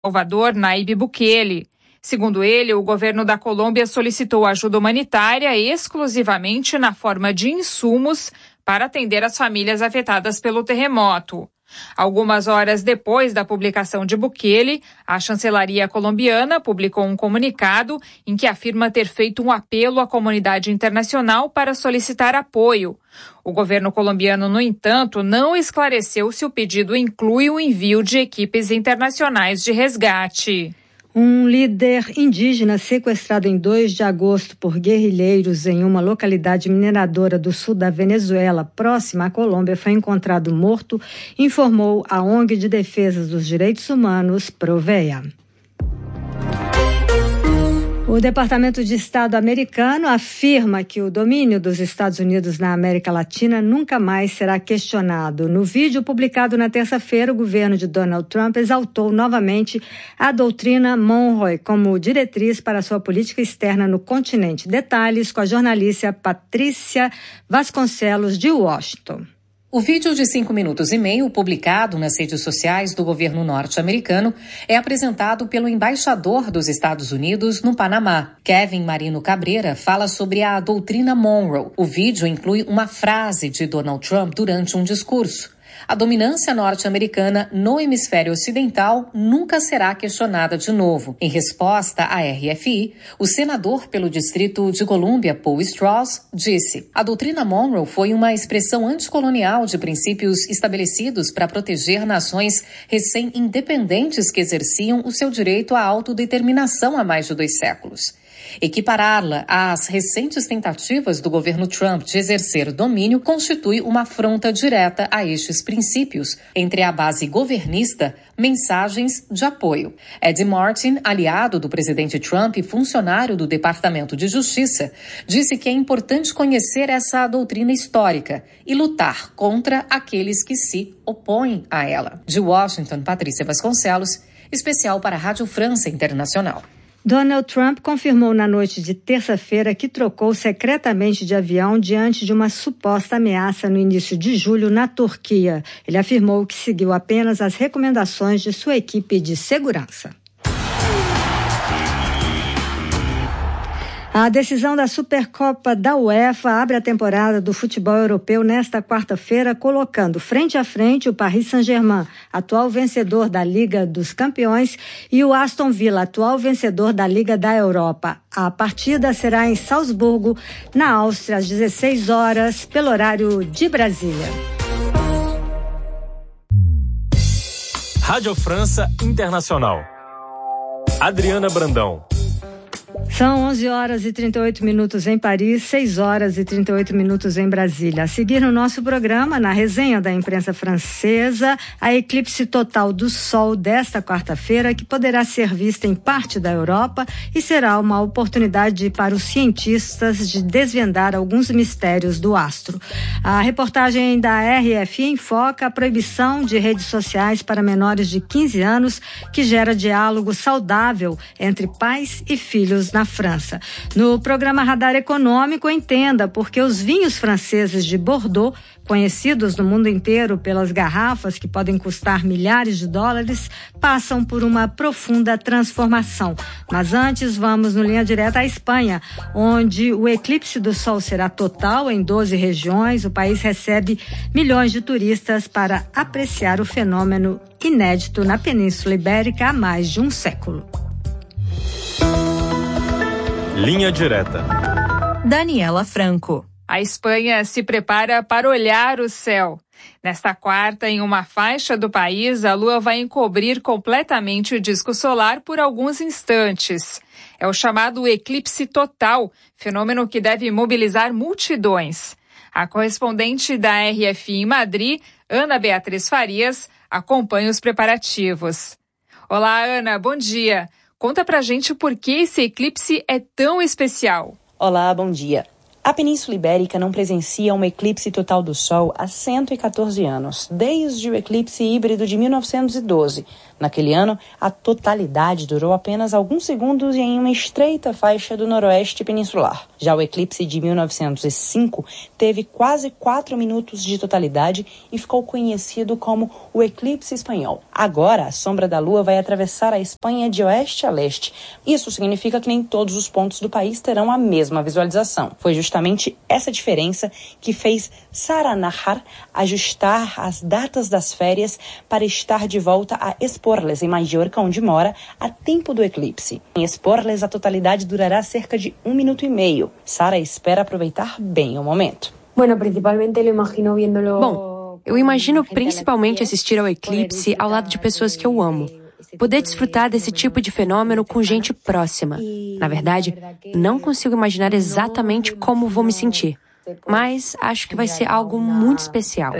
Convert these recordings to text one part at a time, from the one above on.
Salvador, Nayib Bukele. Segundo ele, o governo da Colômbia solicitou ajuda humanitária exclusivamente na forma de insumos para atender as famílias afetadas pelo terremoto. Algumas horas depois da publicação de Bukele, a chancelaria colombiana publicou um comunicado em que afirma ter feito um apelo à comunidade internacional para solicitar apoio. O governo colombiano, no entanto, não esclareceu se o pedido inclui o envio de equipes internacionais de resgate. Um líder indígena sequestrado em 2 de agosto por guerrilheiros em uma localidade mineradora do sul da Venezuela, próxima à Colômbia, foi encontrado morto, informou a ONG de Defesa dos Direitos Humanos, Provea. O Departamento de Estado americano afirma que o domínio dos Estados Unidos na América Latina nunca mais será questionado. No vídeo publicado na terça-feira, o governo de Donald Trump exaltou novamente a doutrina Monroe como diretriz para sua política externa no continente. Detalhes com a jornalista Patrícia Vasconcelos, de Washington. O vídeo de 5 minutos e meio, publicado nas redes sociais do governo norte-americano, é apresentado pelo embaixador dos Estados Unidos no Panamá. Kevin Marino Cabreira fala sobre a doutrina Monroe. O vídeo inclui uma frase de Donald Trump durante um discurso. A dominância norte-americana no hemisfério ocidental nunca será questionada de novo. Em resposta à RFI, o senador pelo Distrito de Colômbia, Paul Strauss, disse: a doutrina Monroe foi uma expressão anticolonial de princípios estabelecidos para proteger nações recém-independentes que exerciam o seu direito à autodeterminação há mais de 2 séculos. Equipará-la às recentes tentativas do governo Trump de exercer domínio constitui uma afronta direta a estes princípios. Entre a base governista, mensagens de apoio. Ed Martin, aliado do presidente Trump e funcionário do Departamento de Justiça, disse que é importante conhecer essa doutrina histórica e lutar contra aqueles que se opõem a ela. De Washington, Patrícia Vasconcelos, especial para a Rádio França Internacional. Donald Trump confirmou na noite de terça-feira que trocou secretamente de avião diante de uma suposta ameaça no início de julho na Turquia. Ele afirmou que seguiu apenas as recomendações de sua equipe de segurança. A decisão da Supercopa da UEFA abre a temporada do futebol europeu nesta quarta-feira, colocando frente a frente o Paris Saint-Germain, atual vencedor da Liga dos Campeões, e o Aston Villa, atual vencedor da Liga da Europa. A partida será em Salzburgo, na Áustria, às 16 horas, pelo horário de Brasília. Rádio França Internacional. Adriana Brandão. São 11 horas e 38 minutos em Paris, 6 horas e 38 minutos em Brasília. A seguir no nosso programa, na resenha da imprensa francesa, a eclipse total do Sol desta quarta-feira, que poderá ser vista em parte da Europa e será uma oportunidade para os cientistas de desvendar alguns mistérios do astro. A reportagem da RFI enfoca a proibição de redes sociais para menores de 15 anos, que gera diálogo saudável entre pais e filhos na França. No programa Radar Econômico, entenda por que os vinhos franceses de Bordeaux, conhecidos no mundo inteiro pelas garrafas que podem custar milhares de dólares, passam por uma profunda transformação. Mas antes, vamos no Linha Direta à Espanha, onde o eclipse do Sol será total em 12 regiões. O país recebe milhões de turistas para apreciar o fenômeno inédito na Península Ibérica há mais de um século. Linha Direta. Daniela Franco. A Espanha se prepara para olhar o céu. Nesta quarta, em uma faixa do país, a lua vai encobrir completamente o disco solar por alguns instantes. É o chamado eclipse total, fenômeno que deve mobilizar multidões. A correspondente da RFI em Madrid, Ana Beatriz Farias, acompanha os preparativos. Olá, Ana, bom dia. Conta pra gente por que esse eclipse é tão especial. Olá, bom dia. A Península Ibérica não presencia um eclipse total do Sol há 114 anos, desde o eclipse híbrido de 1912, Naquele ano, a totalidade durou apenas alguns segundos em uma estreita faixa do noroeste peninsular. Já o eclipse de 1905 teve quase 4 minutos de totalidade e ficou conhecido como o eclipse espanhol. Agora, a sombra da Lua vai atravessar a Espanha de oeste a leste. Isso significa que nem todos os pontos do país terão a mesma visualização. Foi justamente essa diferença que fez Sara Nahar ajustar as datas das férias para estar de volta a Esporles, em Mallorca, onde mora, a tempo do eclipse. Em Esporles, a totalidade durará cerca de 1 minuto e meio. Sara espera aproveitar bem o momento. Bom, eu imagino principalmente assistir ao eclipse ao lado de pessoas que eu amo. Poder desfrutar desse tipo de fenômeno com gente próxima. Na verdade, não consigo imaginar exatamente como vou me sentir. Mas acho que vai ser algo muito especial.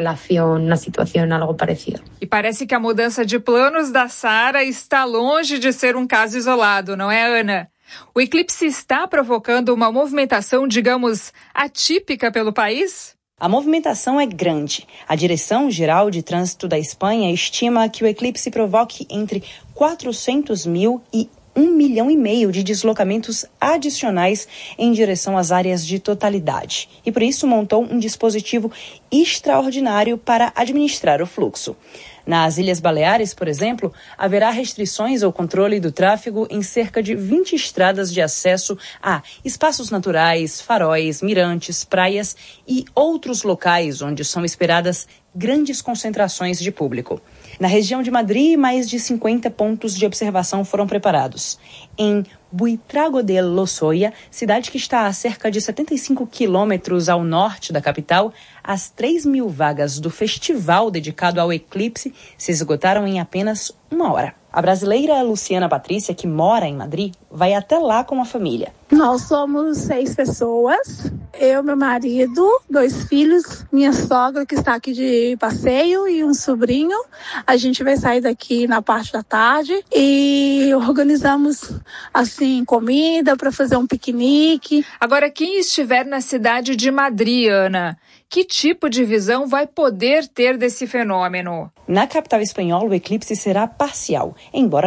E parece que a mudança de planos da Sara está longe de ser um caso isolado, não é, Ana? O eclipse está provocando uma movimentação, digamos, atípica pelo país? A movimentação é grande. A Direção-Geral de Trânsito da Espanha estima que o eclipse provoque entre 400 mil e 1,5 milhão de deslocamentos adicionais em direção às áreas de totalidade. E por isso montou um dispositivo extraordinário para administrar o fluxo. Nas Ilhas Baleares, por exemplo, haverá restrições ao controle do tráfego em cerca de 20 estradas de acesso a espaços naturais, faróis, mirantes, praias e outros locais onde são esperadas grandes concentrações de público. Na região de Madrid, mais de 50 pontos de observação foram preparados. Em Buitrago de Lozoya, cidade que está a cerca de 75 quilômetros ao norte da capital, as 3.000 vagas do festival dedicado ao eclipse se esgotaram em apenas 1 hora. A brasileira Luciana Patrícia, que mora em Madrid, vai até lá com a família. Nós somos 6 pessoas, eu, meu marido, 2 filhos, minha sogra que está aqui de passeio e um sobrinho. A gente vai sair daqui na parte da tarde e organizamos assim comida para fazer um piquenique. Agora, quem estiver na cidade de Madrid, Ana, que tipo de visão vai poder ter desse fenômeno? Na capital espanhola, o eclipse será parcial, embora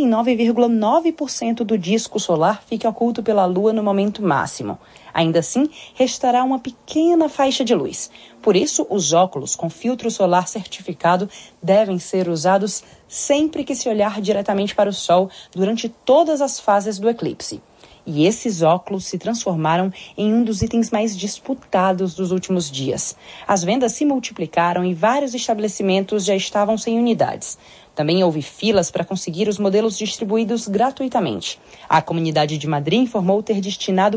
99,9% do disco solar fique oculto pela Lua no momento máximo. Ainda assim, restará uma pequena faixa de luz. Por isso, os óculos com filtro solar certificado devem ser usados sempre que se olhar diretamente para o Sol durante todas as fases do eclipse. E esses óculos se transformaram em um dos itens mais disputados dos últimos dias. As vendas se multiplicaram e vários estabelecimentos já estavam sem unidades. Também houve filas para conseguir os modelos distribuídos gratuitamente. A comunidade de Madrid informou ter destinado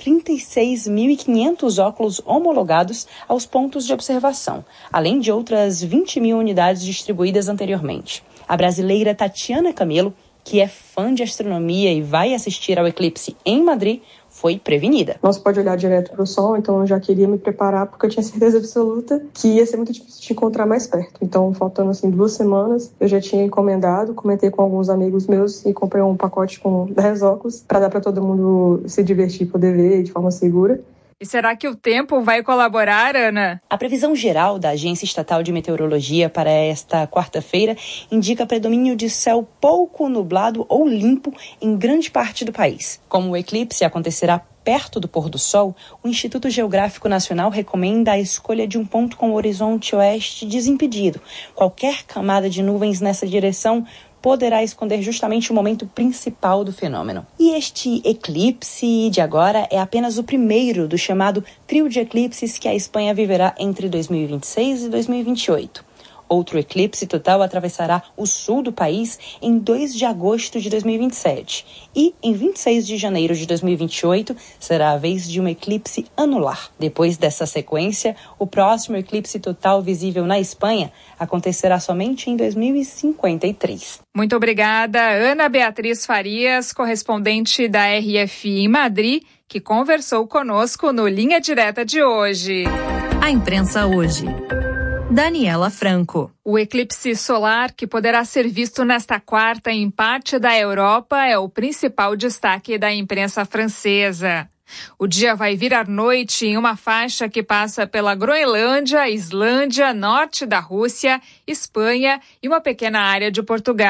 36.500 óculos homologados aos pontos de observação, além de outras 20.000 unidades distribuídas anteriormente. A brasileira Tatiana Camelo, que é fã de astronomia e vai assistir ao eclipse em Madrid, foi prevenida. Não se pode olhar direto para o Sol, então eu já queria me preparar porque eu tinha certeza absoluta que ia ser muito difícil de encontrar mais perto. Então, faltando 2 semanas, eu já tinha encomendado, comentei com alguns amigos meus e comprei um pacote com 10 óculos para dar para todo mundo se divertir e poder ver de forma segura. E será que o tempo vai colaborar, Ana? A previsão geral da Agência Estatal de Meteorologia para esta quarta-feira indica predomínio de céu pouco nublado ou limpo em grande parte do país. Como o eclipse acontecerá perto do pôr do sol, o Instituto Geográfico Nacional recomenda a escolha de um ponto com o horizonte oeste desimpedido. Qualquer camada de nuvens nessa direção poderá esconder justamente o momento principal do fenômeno. E este eclipse de agora é apenas o primeiro do chamado trio de eclipses que a Espanha viverá entre 2026 e 2028. Outro eclipse total atravessará o sul do país em 2 de agosto de 2027. E, em 26 de janeiro de 2028, será a vez de um eclipse anular. Depois dessa sequência, o próximo eclipse total visível na Espanha acontecerá somente em 2053. Muito obrigada, Ana Beatriz Farias, correspondente da RFI em Madrid, que conversou conosco no Linha Direta de hoje. A imprensa hoje. Daniela Franco. O eclipse solar, que poderá ser visto nesta quarta em parte da Europa, é o principal destaque da imprensa francesa. O dia vai virar noite em uma faixa que passa pela Groenlândia, Islândia, norte da Rússia, Espanha e uma pequena área de Portugal.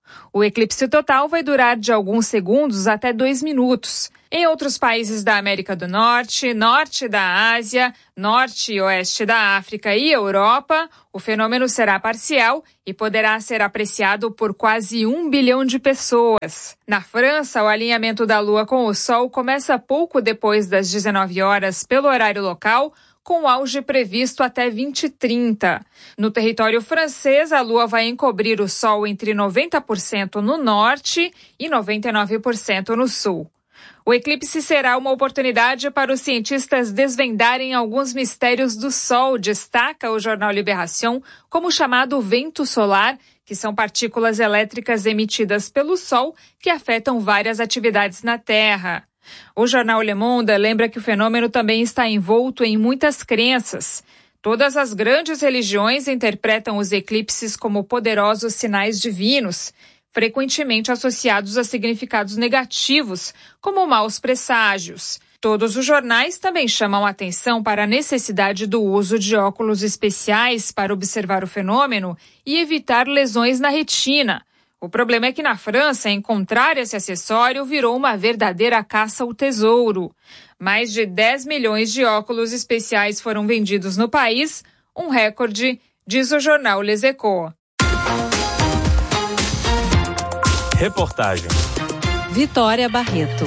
O eclipse total vai durar de alguns segundos até 2 minutos. Em outros países da América do Norte, norte da Ásia, norte e oeste da África e Europa, o fenômeno será parcial e poderá ser apreciado por quase 1 bilhão de pessoas. Na França, o alinhamento da Lua com o Sol começa pouco depois das 19 horas pelo horário local, com auge previsto até 2030. No território francês, a Lua vai encobrir o Sol entre 90% no norte e 99% no sul. O eclipse será uma oportunidade para os cientistas desvendarem alguns mistérios do Sol, destaca o jornal Libération, como o chamado vento solar, que são partículas elétricas emitidas pelo Sol que afetam várias atividades na Terra. O jornal Le Monde lembra que o fenômeno também está envolto em muitas crenças. Todas as grandes religiões interpretam os eclipses como poderosos sinais divinos, frequentemente associados a significados negativos, como maus presságios. Todos os jornais também chamam a atenção para a necessidade do uso de óculos especiais para observar o fenômeno e evitar lesões na retina. O problema é que na França, encontrar esse acessório virou uma verdadeira caça ao tesouro. Mais de 10 milhões de óculos especiais foram vendidos no país, um recorde, diz o jornal Les Echos. Reportagem Vitória Barreto.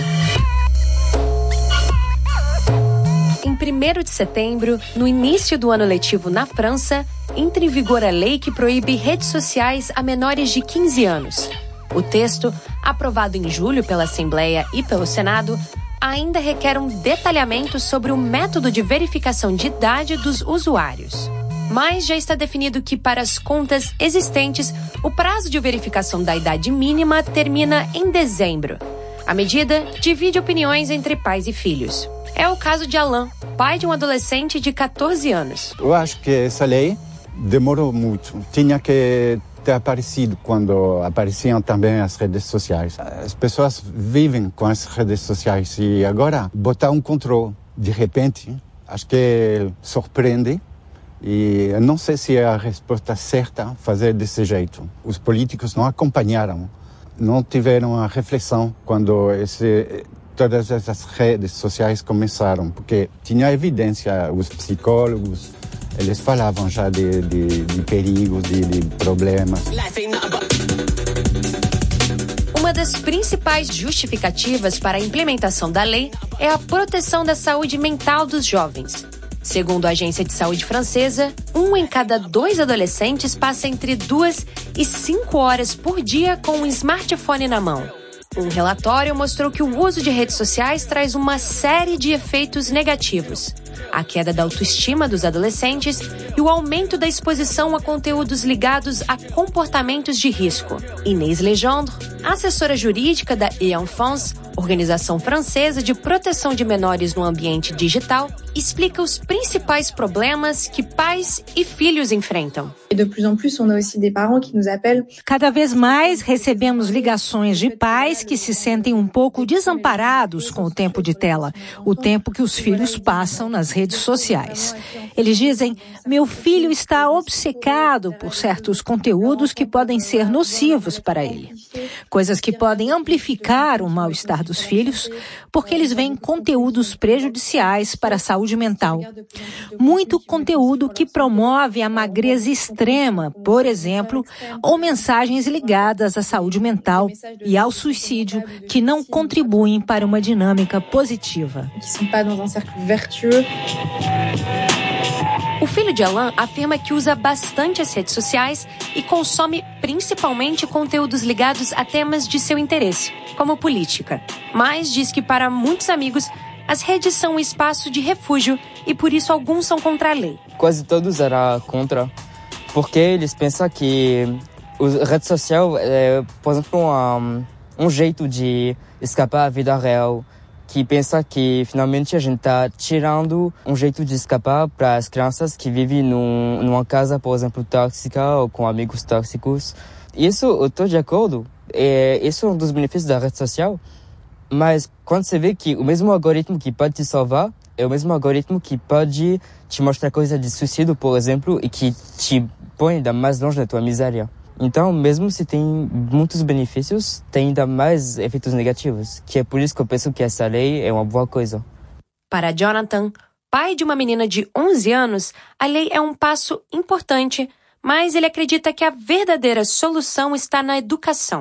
Em 1º de setembro, no início do ano letivo na França, entra em vigor a lei que proíbe redes sociais a menores de 15 anos. O texto, aprovado em julho pela Assembleia e pelo Senado, ainda requer um detalhamento sobre o método de verificação de idade dos usuários. Mas já está definido que, para as contas existentes, o prazo de verificação da idade mínima termina em dezembro. A medida divide opiniões entre pais e filhos. É o caso de Alain, pai de um adolescente de 14 anos. Eu acho que essa lei demorou muito. Tinha que ter aparecido quando apareciam também as redes sociais. As pessoas vivem com as redes sociais e agora botar um controle de repente, acho que surpreende. E eu não sei se é a resposta certa fazer desse jeito. Os políticos não acompanharam, não tiveram a reflexão quando todas essas redes sociais começaram, porque tinha evidência, os psicólogos, eles falavam já de perigos, de problemas. Uma das principais justificativas para a implementação da lei é a proteção da saúde mental dos jovens. Segundo a Agência de Saúde francesa, 1 em cada 2 adolescentes passa entre 2 e 5 horas por dia com um smartphone na mão. Um relatório mostrou que o uso de redes sociais traz uma série de efeitos negativos. A queda da autoestima dos adolescentes e o aumento da exposição a conteúdos ligados a comportamentos de risco. Inês Legendre, assessora jurídica da E-Enfance, organização francesa de proteção de menores no ambiente digital, explica os principais problemas que pais e filhos enfrentam. Cada vez mais recebemos ligações de pais que se sentem um pouco desamparados com o tempo de tela, o tempo que os filhos passam nas redes sociais. Eles dizem: meu filho está obcecado por certos conteúdos que podem ser nocivos para ele. Coisas que podem amplificar o mal-estar dos filhos, porque eles veem conteúdos prejudiciais para a saúde mental. Muito conteúdo que promove a magreza extrema, por exemplo, ou mensagens ligadas à saúde mental e ao suicídio que não contribuem para uma dinâmica positiva. O filho de Alain afirma que usa bastante as redes sociais e consome principalmente conteúdos ligados a temas de seu interesse, como política. Mas diz que para muitos amigos, as redes são um espaço de refúgio e por isso alguns são contra a lei. Quase todos eram contra, porque eles pensam que a rede social é, por exemplo, um jeito de escapar à vida real, que pensa que finalmente a gente está tirando um jeito de escapar para as crianças que vivem numa casa, por exemplo, tóxica ou com amigos tóxicos. Isso eu estou de acordo, isso é um dos benefícios da rede social, mas quando você vê que o mesmo algoritmo que pode te salvar é o mesmo algoritmo que pode te mostrar coisas de suicídio, por exemplo, e que te põe ainda mais longe da tua miséria. Então, mesmo se tem muitos benefícios, tem ainda mais efeitos negativos, que é por isso que eu penso que essa lei é uma boa coisa. Para Jonathan, pai de uma menina de 11 anos, a lei é um passo importante, mas ele acredita que a verdadeira solução está na educação.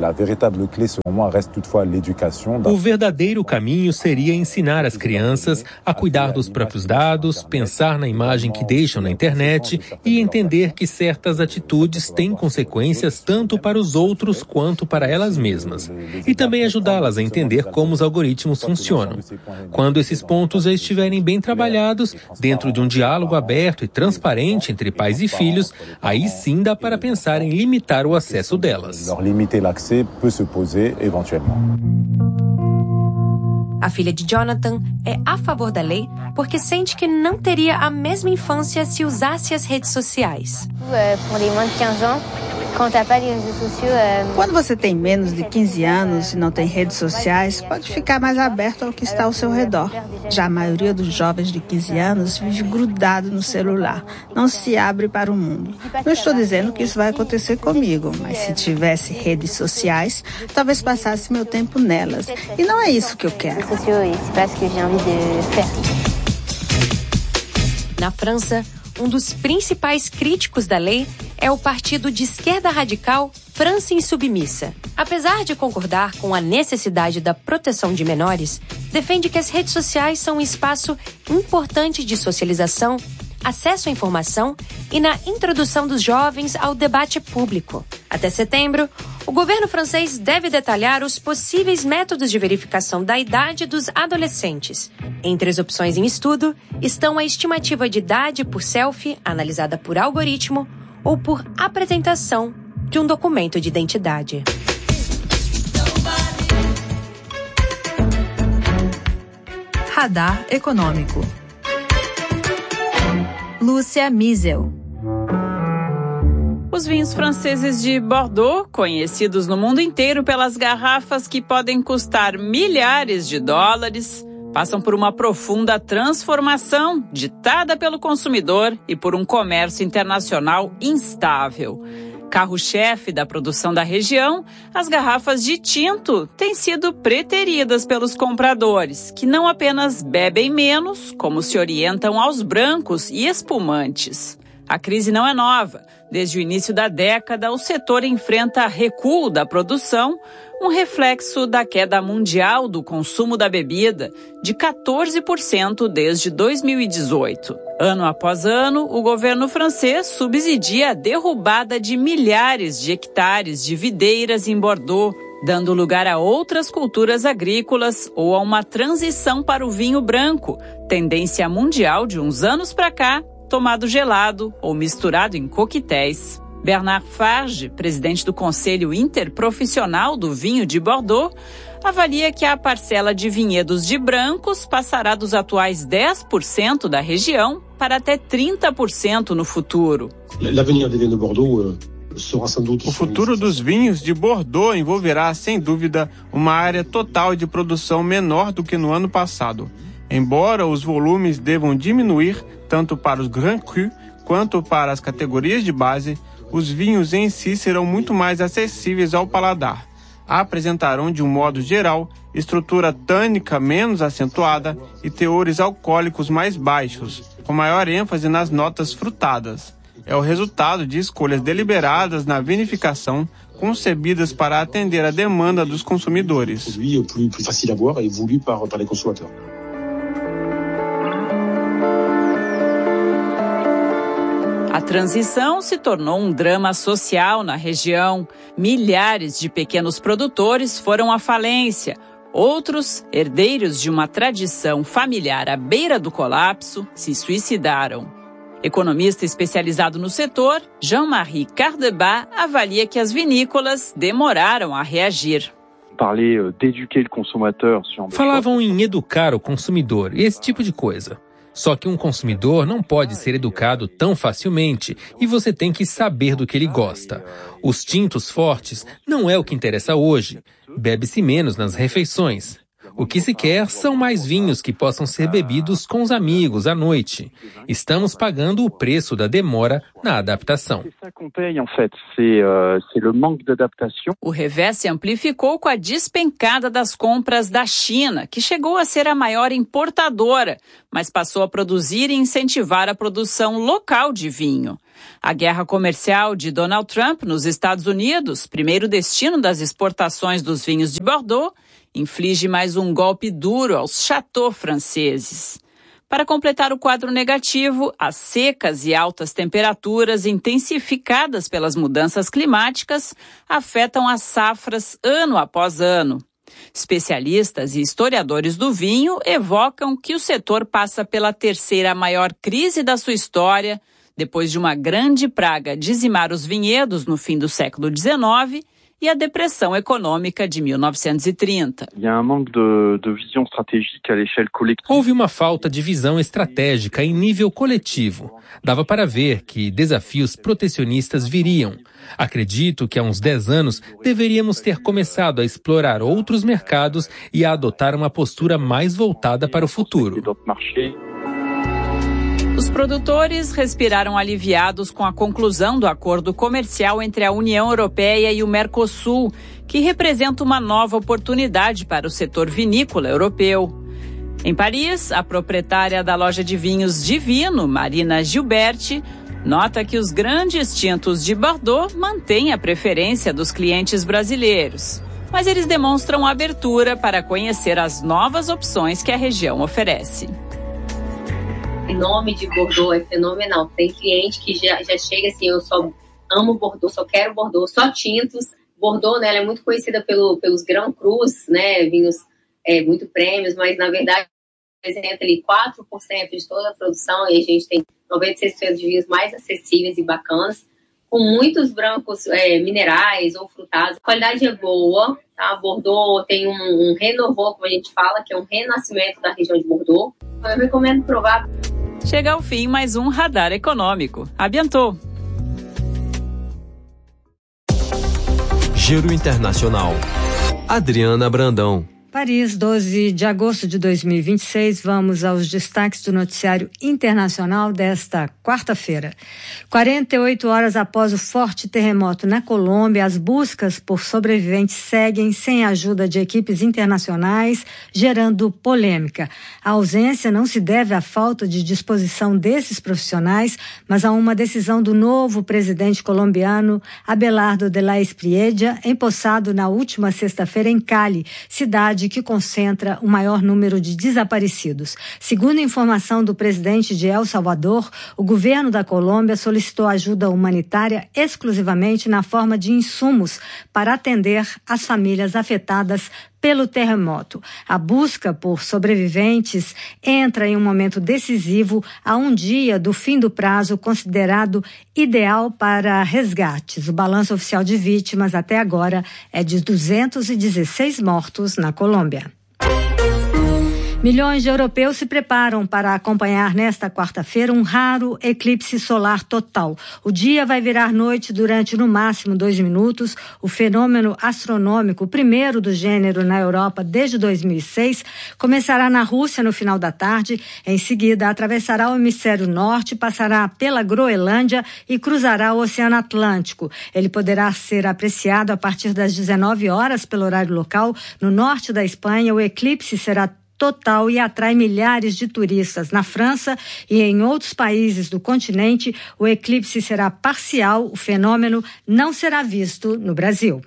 O verdadeiro caminho seria ensinar as crianças a cuidar dos próprios dados, pensar na imagem que deixam na internet e entender que certas atitudes têm consequências tanto para os outros quanto para elas mesmas. E também ajudá-las a entender como os algoritmos funcionam. Quando esses pontos já estiverem bem trabalhados, dentro de um diálogo aberto e transparente entre pais e filhos, aí sim dá para pensar em limitar o acesso delas. A filha de Jonathan é a favor da lei porque sente que não teria a mesma infância se usasse as redes sociais. Quando você tem menos de 15 anos e não tem redes sociais, pode ficar mais aberto ao que está ao seu redor. Já a maioria dos jovens de 15 anos vive grudado no celular, não se abre para o mundo. Não estou dizendo que isso vai acontecer comigo, mas se tivesse redes sociais, talvez passasse meu tempo nelas. E não é isso que eu quero. Na França, um dos principais críticos da lei é o partido de esquerda radical France Insubmissa. Apesar de concordar com a necessidade da proteção de menores, defende que as redes sociais são um espaço importante de socialização, acesso à informação e na introdução dos jovens ao debate público. Até setembro, o governo francês deve detalhar os possíveis métodos de verificação da idade dos adolescentes. Entre as opções em estudo estão a estimativa de idade por selfie, analisada por algoritmo, ou por apresentação de um documento de identidade. Radar Econômico. Lúcia Miesel. Os vinhos franceses de Bordeaux, conhecidos no mundo inteiro pelas garrafas que podem custar milhares de dólares, passam por uma profunda transformação ditada pelo consumidor e por um comércio internacional instável. Carro-chefe da produção da região, as garrafas de tinto têm sido preteridas pelos compradores, que não apenas bebem menos, como se orientam aos brancos e espumantes. A crise não é nova. Desde o início da década, o setor enfrenta recuo da produção, um reflexo da queda mundial do consumo da bebida, de 14% desde 2018. Ano após ano, o governo francês subsidia a derrubada de milhares de hectares de videiras em Bordeaux, dando lugar a outras culturas agrícolas ou a uma transição para o vinho branco, tendência mundial de uns anos para cá, tomado gelado ou misturado em coquetéis. Bernard Farge, presidente do Conselho Interprofissional do Vinho de Bordeaux, avalia que a parcela de vinhedos de brancos passará dos atuais 10% da região para até 30% no futuro. O futuro dos vinhos de Bordeaux envolverá, sem dúvida, uma área total de produção menor do que no ano passado. Embora os volumes devam diminuir tanto para os Grand Cru quanto para as categorias de base, os vinhos em si serão muito mais acessíveis ao paladar. Apresentarão, de um modo geral, estrutura tânica menos acentuada e teores alcoólicos mais baixos, com maior ênfase nas notas frutadas. É o resultado de escolhas deliberadas na vinificação, concebidas para atender a demanda dos consumidores. A transição se tornou um drama social na região. Milhares de pequenos produtores foram à falência. Outros, herdeiros de uma tradição familiar à beira do colapso, se suicidaram. Economista especializado no setor, Jean-Marie Cardebas avalia que as vinícolas demoraram a reagir. Falavam em educar o consumidor, esse tipo de coisa. Só que um consumidor não pode ser educado tão facilmente e você tem que saber do que ele gosta. Os tintos fortes não é o que interessa hoje. Bebe-se menos nas refeições. O que se quer são mais vinhos que possam ser bebidos com os amigos à noite. Estamos pagando o preço da demora na adaptação. O revés se amplificou com a despencada das compras da China, que chegou a ser a maior importadora, mas passou a produzir e incentivar a produção local de vinho. A guerra comercial de Donald Trump nos Estados Unidos, primeiro destino das exportações dos vinhos de Bordeaux, inflige mais um golpe duro aos chateaux franceses. Para completar o quadro negativo, as secas e altas temperaturas intensificadas pelas mudanças climáticas afetam as safras ano após ano. Especialistas e historiadores do vinho evocam que o setor passa pela terceira maior crise da sua história, depois de uma grande praga dizimar os vinhedos no fim do século XIX e a depressão econômica de 1930. Houve uma falta de visão estratégica em nível coletivo. Dava para ver que desafios protecionistas viriam. Acredito que há uns 10 anos deveríamos ter começado a explorar outros mercados e a adotar uma postura mais voltada para o futuro. Os produtores respiraram aliviados com a conclusão do acordo comercial entre a União Europeia e o Mercosul, que representa uma nova oportunidade para o setor vinícola europeu. Em Paris, a proprietária da loja de vinhos Divino, Marina Gilberti, nota que os grandes tintos de Bordeaux mantêm a preferência dos clientes brasileiros, mas eles demonstram abertura para conhecer as novas opções que a região oferece. O nome de Bordeaux é fenomenal. Tem cliente que já chega assim, eu só amo Bordeaux, só quero Bordeaux, só tintos. Bordeaux, né, ela é muito conhecida pelos Grand Crus, né, vinhos muito prêmios, mas na verdade representa ali 4% de toda a produção e a gente tem 96% de vinhos mais acessíveis e bacanas, com muitos brancos minerais ou frutados. A qualidade é boa, tá? Bordeaux tem um renovô, como a gente fala, que é um renascimento da região de Bordeaux. Eu recomendo provar. Chega ao fim mais um Radar Econômico. A bientôt! Giro Internacional. Adriana Brandão. Paris, 12 de agosto de 2026, vamos aos destaques do noticiário internacional desta quarta-feira. 48 horas após o forte terremoto na Colômbia, as buscas por sobreviventes seguem sem a ajuda de equipes internacionais, gerando polêmica. A ausência não se deve à falta de disposição desses profissionais, mas a uma decisão do novo presidente colombiano, Abelardo de la Espriella, empossado na última sexta-feira em Cali, cidade que concentra o maior número de desaparecidos. Segundo informação do presidente de El Salvador, o governo da Colômbia solicitou ajuda humanitária exclusivamente na forma de insumos para atender as famílias afetadas pelo terremoto. A busca por sobreviventes entra em um momento decisivo a um dia do fim do prazo considerado ideal para resgates. O balanço oficial de vítimas até agora é de 216 mortos na Colômbia. Milhões de europeus se preparam para acompanhar nesta quarta-feira um raro eclipse solar total. O dia vai virar noite durante no máximo 2 minutos. O fenômeno astronômico, o primeiro do gênero na Europa desde 2006, começará na Rússia no final da tarde. Em seguida, atravessará o hemisfério norte, passará pela Groenlândia e cruzará o Oceano Atlântico. Ele poderá ser apreciado a partir das 19 horas pelo horário local. No norte da Espanha, o eclipse será total e atrai milhares de turistas. Na França e em outros países do continente, o eclipse será parcial, o fenômeno não será visto no Brasil.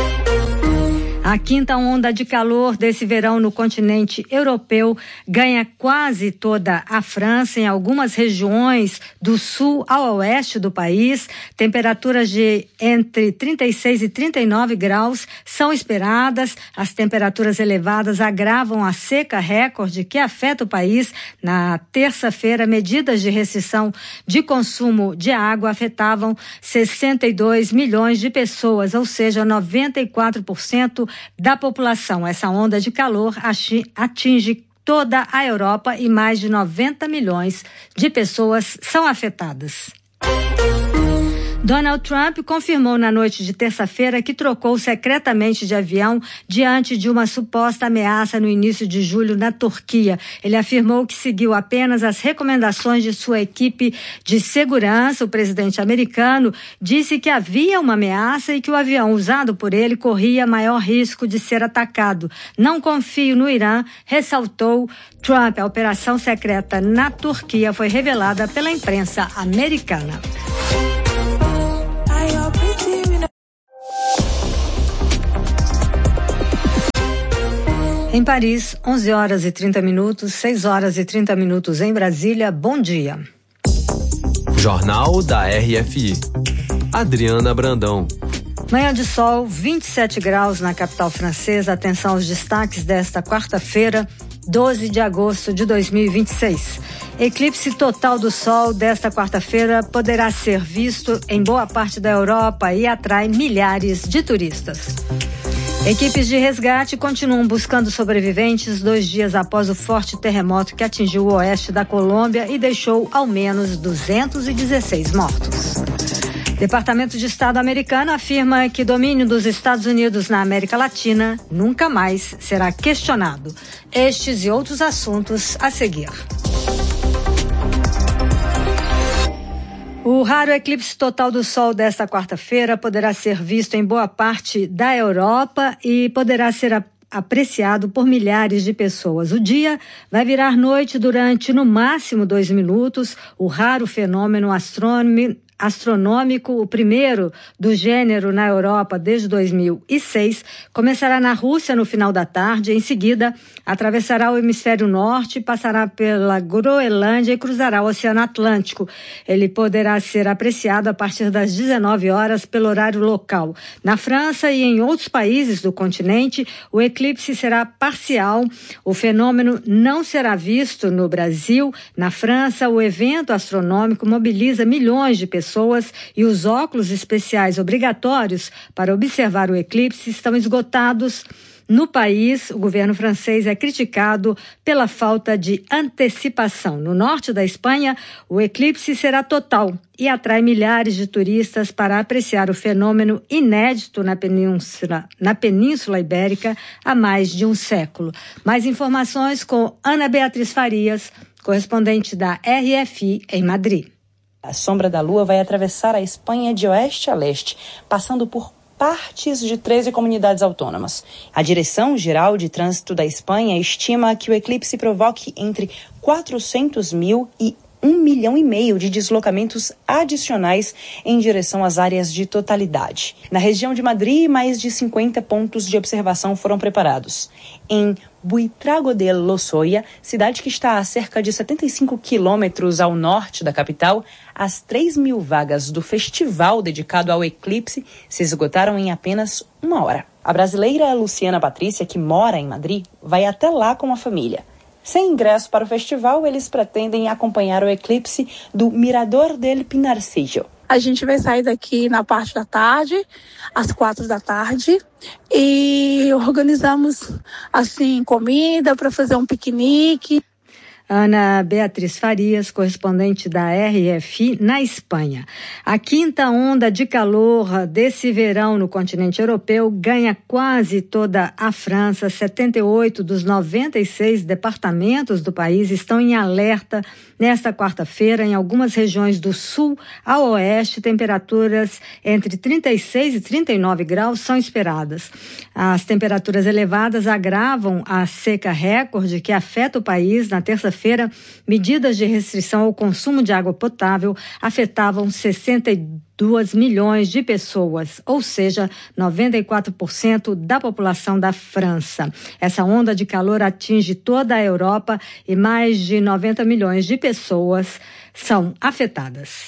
A quinta onda de calor desse verão no continente europeu ganha quase toda a França, em algumas regiões do sul ao oeste do país. Temperaturas de entre 36 e 39 graus são esperadas. As temperaturas elevadas agravam a seca recorde que afeta o país. Na terça-feira, medidas de restrição de consumo de água afetavam 62 milhões de pessoas, ou seja, 94% da população. Essa onda de calor atinge toda a Europa e mais de 90 milhões de pessoas são afetadas. Donald Trump confirmou na noite de terça-feira que trocou secretamente de avião diante de uma suposta ameaça no início de julho na Turquia. Ele afirmou que seguiu apenas as recomendações de sua equipe de segurança. O presidente americano disse que havia uma ameaça e que o avião usado por ele corria maior risco de ser atacado. Não confio no Irã, ressaltou Trump. A operação secreta na Turquia foi revelada pela imprensa americana. Em Paris, 11 horas e 30 minutos, 6 horas e 30 minutos em Brasília. Bom dia. Jornal da RFI. Adriana Brandão. Manhã de sol, 27 graus na capital francesa. Atenção aos destaques desta quarta-feira, 12 de agosto de 2026. Eclipse total do Sol desta quarta-feira poderá ser visto em boa parte da Europa e atrai milhares de turistas. Equipes de resgate continuam buscando sobreviventes 2 dias após o forte terremoto que atingiu o oeste da Colômbia e deixou ao menos 216 mortos. Departamento de Estado americano afirma que domínio dos Estados Unidos na América Latina nunca mais será questionado. Estes e outros assuntos a seguir. O raro eclipse total do Sol desta quarta-feira poderá ser visto em boa parte da Europa e poderá ser apreciado por milhares de pessoas. O dia vai virar noite durante, no máximo, 2 minutos. O raro fenômeno astronômico, o primeiro do gênero na Europa desde 2006, começará na Rússia no final da tarde. Em seguida, atravessará o hemisfério norte, passará pela Groenlândia e cruzará o Oceano Atlântico. Ele poderá ser apreciado a partir das 19 horas pelo horário local. Na França e em outros países do continente, o eclipse será parcial. O fenômeno não será visto no Brasil. Na França, o evento astronômico mobiliza milhões de pessoas e os óculos especiais obrigatórios para observar o eclipse estão esgotados. No país, o governo francês é criticado pela falta de antecipação. No norte da Espanha, o eclipse será total e atrai milhares de turistas para apreciar o fenômeno inédito na Península Ibérica há mais de um século. Mais informações com Ana Beatriz Farias, correspondente da RFI em Madrid. A sombra da Lua vai atravessar a Espanha de oeste a leste, passando por partes de 13 comunidades autônomas. A Direção-Geral de Trânsito da Espanha estima que o eclipse provoque entre 400 mil e 1,5 milhão de deslocamentos adicionais em direção às áreas de totalidade. Na região de Madrid, mais de 50 pontos de observação foram preparados. Em Buitrago de Lozoya, cidade que está a cerca de 75 quilômetros ao norte da capital, as 3.000 vagas do festival dedicado ao eclipse se esgotaram em apenas 1 hora. A brasileira Luciana Patrícia, que mora em Madrid, vai até lá com a família. Sem ingresso para o festival, eles pretendem acompanhar o eclipse do Mirador del Pinarcillo. A gente vai sair daqui na parte da tarde, às 4 da tarde, e organizamos, assim, comida para fazer um piquenique. Ana Beatriz Farias, correspondente da RFI na Espanha. A quinta onda de calor desse verão no continente europeu ganha quase toda a França. 78 dos 96 departamentos do país estão em alerta nesta quarta-feira. Em algumas regiões do sul ao oeste, temperaturas entre 36 e 39 graus são esperadas. As temperaturas elevadas agravam a seca recorde que afeta o país. Na terça-feira, medidas de restrição ao consumo de água potável afetavam 62 milhões de pessoas, ou seja, 94% da população da França. Essa onda de calor atinge toda a Europa e mais de 90 milhões de pessoas são afetadas.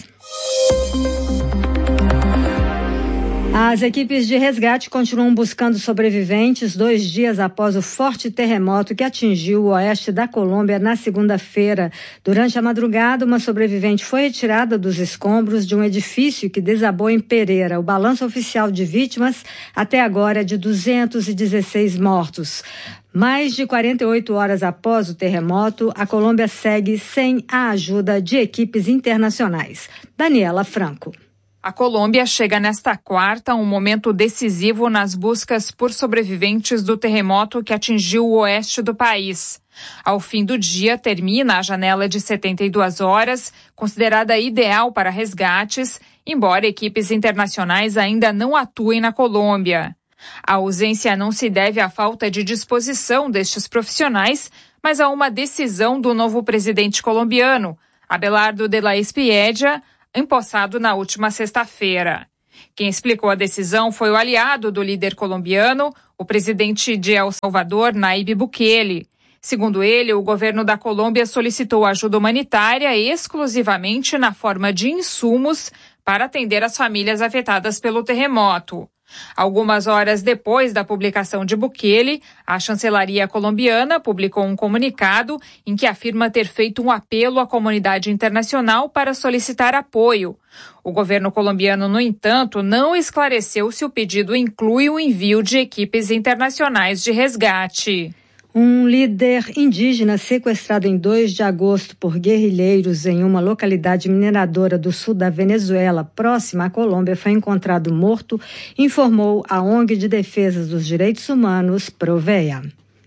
As equipes de resgate continuam buscando sobreviventes 2 dias após o forte terremoto que atingiu o oeste da Colômbia na segunda-feira. Durante a madrugada, uma sobrevivente foi retirada dos escombros de um edifício que desabou em Pereira. O balanço oficial de vítimas até agora é de 216 mortos. Mais de 48 horas após o terremoto, a Colômbia segue sem a ajuda de equipes internacionais. Daniela Franco. A Colômbia chega nesta quarta a um momento decisivo nas buscas por sobreviventes do terremoto que atingiu o oeste do país. Ao fim do dia, termina a janela de 72 horas, considerada ideal para resgates, embora equipes internacionais ainda não atuem na Colômbia. A ausência não se deve à falta de disposição destes profissionais, mas a uma decisão do novo presidente colombiano, Abelardo de la Espriella, empossado na última sexta-feira. Quem explicou a decisão foi o aliado do líder colombiano, o presidente de El Salvador, Nayib Bukele. Segundo ele, o governo da Colômbia solicitou ajuda humanitária exclusivamente na forma de insumos para atender as famílias afetadas pelo terremoto. Algumas horas depois da publicação de Bukele, a chancelaria colombiana publicou um comunicado em que afirma ter feito um apelo à comunidade internacional para solicitar apoio. O governo colombiano, no entanto, não esclareceu se o pedido inclui o envio de equipes internacionais de resgate. Um líder indígena sequestrado em 2 de agosto por guerrilheiros em uma localidade mineradora do sul da Venezuela, próxima à Colômbia, foi encontrado morto, informou a ONG de Defesa dos Direitos Humanos, Provea.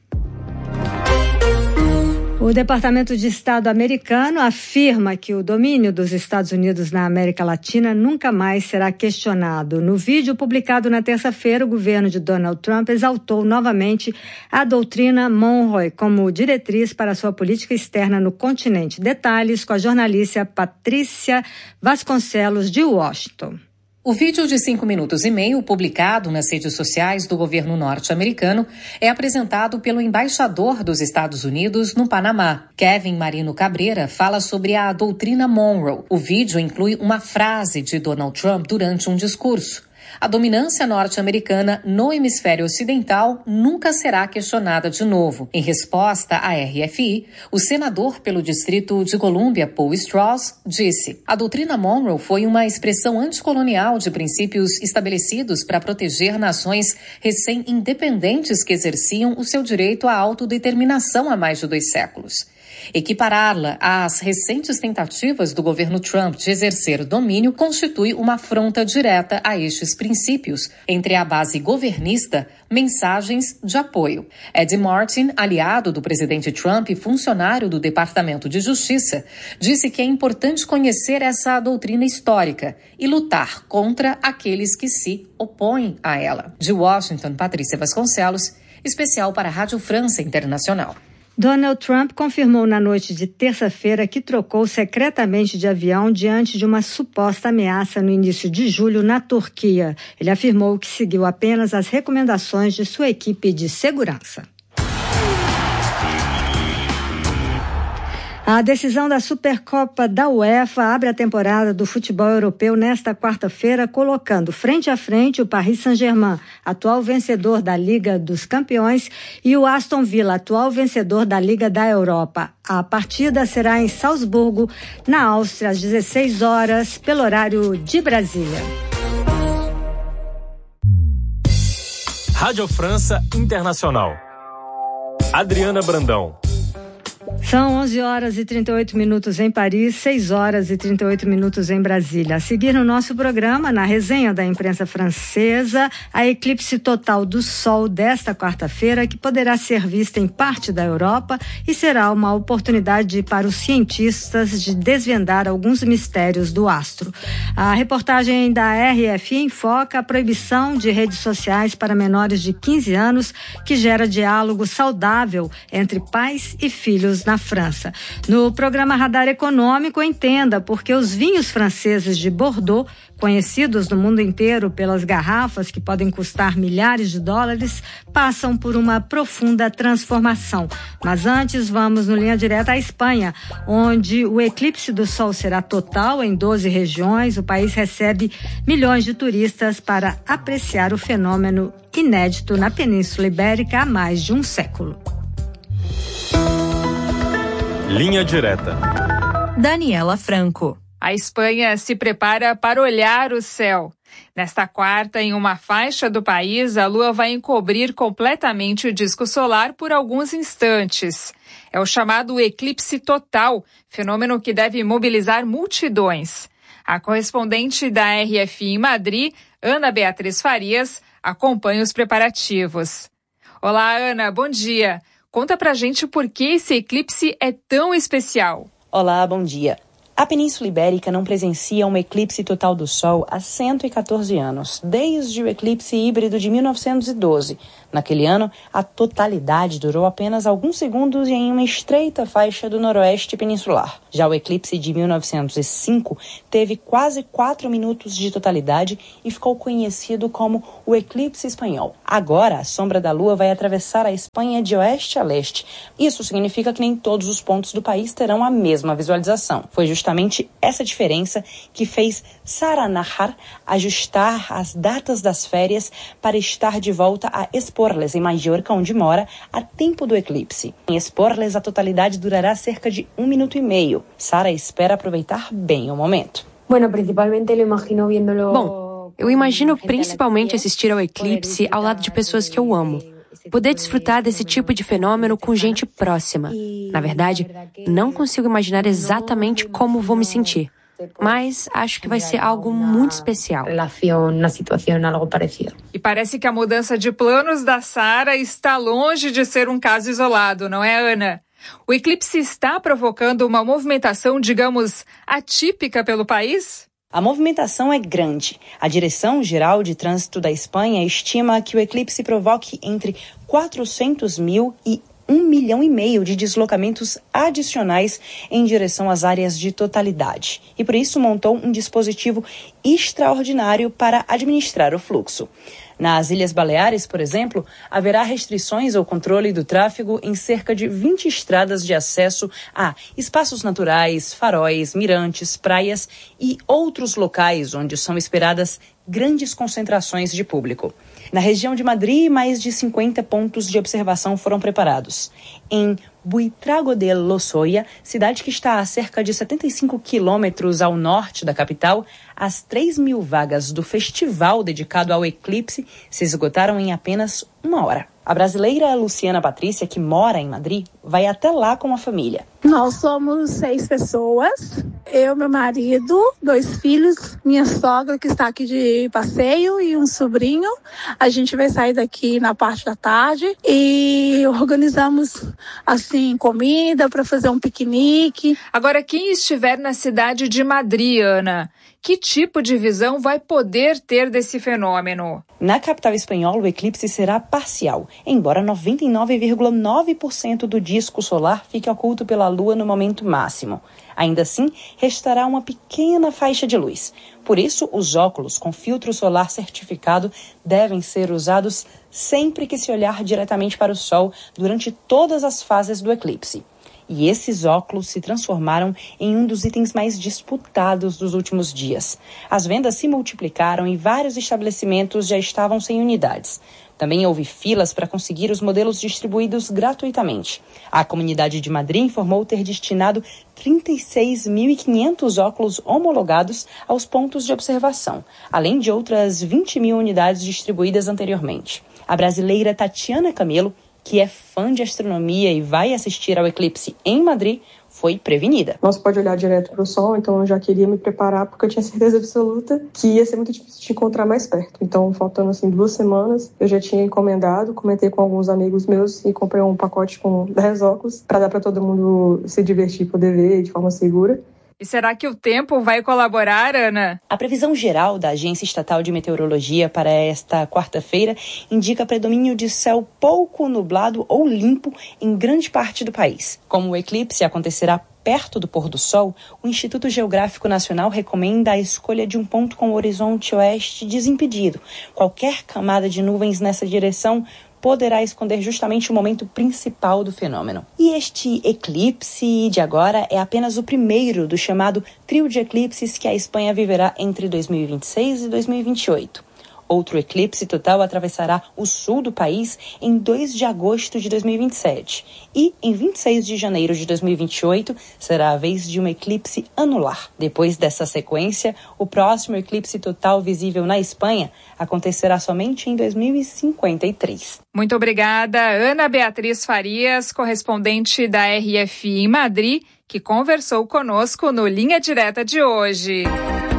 O Departamento de Estado americano afirma que o domínio dos Estados Unidos na América Latina nunca mais será questionado. No vídeo publicado na terça-feira, o governo de Donald Trump exaltou novamente a doutrina Monroe como diretriz para sua política externa no continente. Detalhes com a jornalista Patrícia Vasconcelos, de Washington. O vídeo de 5 minutos e meio, publicado nas redes sociais do governo norte-americano, é apresentado pelo embaixador dos Estados Unidos no Panamá. Kevin Marino Cabreira fala sobre a doutrina Monroe. O vídeo inclui uma frase de Donald Trump durante um discurso. A dominância norte-americana no hemisfério ocidental nunca será questionada de novo. Em resposta à RFI, o senador pelo Distrito de Colômbia, Paul Strauss, disse: a doutrina Monroe foi uma expressão anticolonial de princípios estabelecidos para proteger nações recém-independentes que exerciam o seu direito à autodeterminação há mais de 2 séculos. Equipará-la às recentes tentativas do governo Trump de exercer domínio constitui uma afronta direta a estes princípios. Entre a base governista, mensagens de apoio. Ed Martin, aliado do presidente Trump e funcionário do Departamento de Justiça, disse que é importante conhecer essa doutrina histórica e lutar contra aqueles que se opõem a ela. De Washington, Patrícia Vasconcelos, especial para a Rádio França Internacional. Donald Trump confirmou na noite de terça-feira que trocou secretamente de avião diante de uma suposta ameaça no início de julho na Turquia. Ele afirmou que seguiu apenas as recomendações de sua equipe de segurança. A decisão da Supercopa da UEFA abre a temporada do futebol europeu nesta quarta-feira, colocando frente a frente o Paris Saint-Germain, atual vencedor da Liga dos Campeões, e o Aston Villa, atual vencedor da Liga da Europa. A partida será em Salzburgo, na Áustria, às 16 horas, pelo horário de Brasília. Rádio França Internacional. Adriana Brandão. São 11 horas e 38 minutos em Paris, 6 horas e 38 minutos em Brasília. A seguir no nosso programa, na resenha da imprensa francesa, a eclipse total do Sol desta quarta-feira, que poderá ser vista em parte da Europa e será uma oportunidade para os cientistas de desvendar alguns mistérios do astro. A reportagem da RFI enfoca a proibição de redes sociais para menores de 15 anos, que gera diálogo saudável entre pais e filhos na França. No programa Radar Econômico, entenda por que os vinhos franceses de Bordeaux, conhecidos no mundo inteiro pelas garrafas que podem custar milhares de dólares, passam por uma profunda transformação. Mas antes, vamos no Linha Direta à Espanha, onde o eclipse do Sol será total em 12 regiões. O país recebe milhões de turistas para apreciar o fenômeno inédito na Península Ibérica há mais de um século. Linha Direta. Daniela Franco. A Espanha se prepara para olhar o céu. Nesta quarta, em uma faixa do país, a lua vai encobrir completamente o disco solar por alguns instantes. É o chamado eclipse total, fenômeno que deve mobilizar multidões. A correspondente da RFI em Madrid, Ana Beatriz Farias, acompanha os preparativos. Olá, Ana, bom dia. Conta pra gente por que esse eclipse é tão especial. Olá, bom dia. A Península Ibérica não presencia um eclipse total do Sol há 114 anos, desde o eclipse híbrido de 1912. Naquele ano, a totalidade durou apenas alguns segundos em uma estreita faixa do noroeste peninsular. Já o eclipse de 1905 teve quase 4 minutos de totalidade e ficou conhecido como o eclipse espanhol. Agora, a sombra da Lua vai atravessar a Espanha de oeste a leste. Isso significa que nem todos os pontos do país terão a mesma visualização. Foi justamente essa diferença que fez Sara Nahar ajustar as datas das férias para estar de volta a Esporles, em Mallorca, onde mora, a tempo do eclipse. Em Esporles, a totalidade durará cerca de 1 minuto e meio. Sara espera aproveitar bem o momento. Bom, eu imagino principalmente assistir ao eclipse ao lado de pessoas que eu amo. Poder desfrutar desse tipo de fenômeno com gente próxima. Na verdade, não consigo imaginar exatamente como vou me sentir. Mas acho que vai ser algo muito especial. E parece que a mudança de planos da Sara está longe de ser um caso isolado, não é, Ana? O eclipse está provocando uma movimentação, digamos, atípica pelo país? A movimentação é grande. A Direção-Geral de Trânsito da Espanha estima que o eclipse provoque entre 400 mil e 1,5 milhão de deslocamentos adicionais em direção às áreas de totalidade. E por isso montou um dispositivo extraordinário para administrar o fluxo. Nas Ilhas Baleares, por exemplo, haverá restrições ao controle do tráfego em cerca de 20 estradas de acesso a espaços naturais, faróis, mirantes, praias e outros locais onde são esperadas grandes concentrações de público. Na região de Madrid, mais de 50 pontos de observação foram preparados. Em Buitrago de Lozoya, cidade que está a cerca de 75 quilômetros ao norte da capital, as 3.000 vagas do festival dedicado ao eclipse se esgotaram em apenas 1 hora. A brasileira Luciana Patrícia, que mora em Madrid, vai até lá com a família. Nós somos 6 pessoas, eu, meu marido, 2 filhos, minha sogra que está aqui de passeio e um sobrinho. A gente vai sair daqui na parte da tarde e organizamos assim comida para fazer um piquenique. Agora, quem estiver na cidade de Madrid, Ana, que tipo de visão vai poder ter desse fenômeno? Na capital espanhola, o eclipse será parcial, embora 99,9% do disco solar fique oculto pela Lua no momento máximo. Ainda assim, restará uma pequena faixa de luz. Por isso, os óculos com filtro solar certificado devem ser usados sempre que se olhar diretamente para o Sol durante todas as fases do eclipse. E esses óculos se transformaram em um dos itens mais disputados dos últimos dias. As vendas se multiplicaram e vários estabelecimentos já estavam sem unidades. Também houve filas para conseguir os modelos distribuídos gratuitamente. A comunidade de Madrid informou ter destinado 36.500 óculos homologados aos pontos de observação, além de outras 20.000 unidades distribuídas anteriormente. A brasileira Tatiana Camelo, que é fã de astronomia e vai assistir ao eclipse em Madrid, foi prevenida. Não se pode olhar direto para o Sol, então eu já queria me preparar porque eu tinha certeza absoluta que ia ser muito difícil de encontrar mais perto. Então, faltando 2 semanas, eu já tinha encomendado, comentei com alguns amigos meus e comprei um pacote com 10 óculos para dar para todo mundo se divertir e poder ver de forma segura. E será que o tempo vai colaborar, Ana? A previsão geral da Agência Estatal de Meteorologia para esta quarta-feira indica predomínio de céu pouco nublado ou limpo em grande parte do país. Como o eclipse acontecerá perto do pôr do sol, o Instituto Geográfico Nacional recomenda a escolha de um ponto com o horizonte oeste desimpedido. Qualquer camada de nuvens nessa direção poderá esconder justamente o momento principal do fenômeno. E este eclipse de agora é apenas o primeiro do chamado trio de eclipses que a Espanha viverá entre 2026 e 2028. Outro eclipse total atravessará o sul do país em 2 de agosto de 2027. E, em 26 de janeiro de 2028, será a vez de um eclipse anular. Depois dessa sequência, o próximo eclipse total visível na Espanha acontecerá somente em 2053. Muito obrigada, Ana Beatriz Farias, correspondente da RFI em Madrid, que conversou conosco no Linha Direta de hoje. A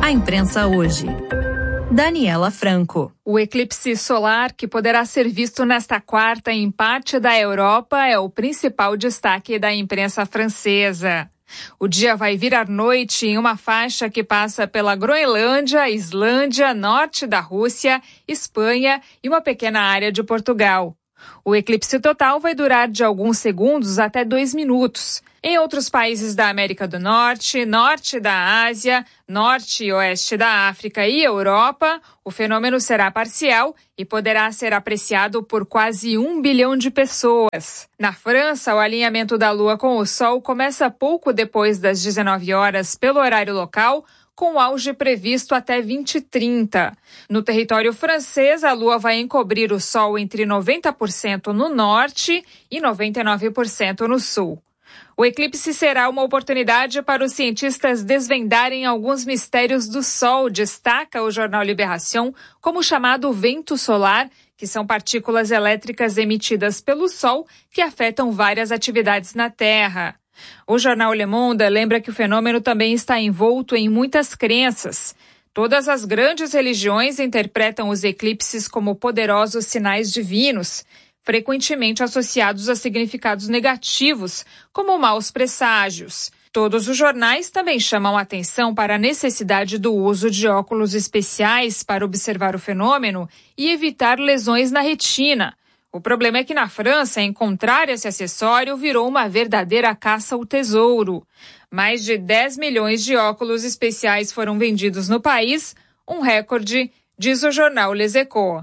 A imprensa hoje. Daniela Franco. O eclipse solar, que poderá ser visto nesta quarta em parte da Europa, é o principal destaque da imprensa francesa. O dia vai virar noite em uma faixa que passa pela Groenlândia, Islândia, norte da Rússia, Espanha e uma pequena área de Portugal. O eclipse total vai durar de alguns segundos até 2 minutos. Em outros países da América do Norte, norte da Ásia, norte e oeste da África e Europa, o fenômeno será parcial e poderá ser apreciado por quase 1 bilhão de pessoas. Na França, o alinhamento da Lua com o Sol começa pouco depois das 19 horas pelo horário local, com auge previsto até 20h30. No território francês, a Lua vai encobrir o Sol entre 90% no norte e 99% no sul. O eclipse será uma oportunidade para os cientistas desvendarem alguns mistérios do Sol, destaca o jornal Libération, como o chamado vento solar, que são partículas elétricas emitidas pelo Sol que afetam várias atividades na Terra. O jornal Le Monde lembra que o fenômeno também está envolto em muitas crenças. Todas as grandes religiões interpretam os eclipses como poderosos sinais divinos, frequentemente associados a significados negativos, como maus presságios. Todos os jornais também chamam a atenção para a necessidade do uso de óculos especiais para observar o fenômeno e evitar lesões na retina. O problema é que na França, encontrar esse acessório virou uma verdadeira caça ao tesouro. Mais de 10 milhões de óculos especiais foram vendidos no país, um recorde, diz o jornal Les Echos.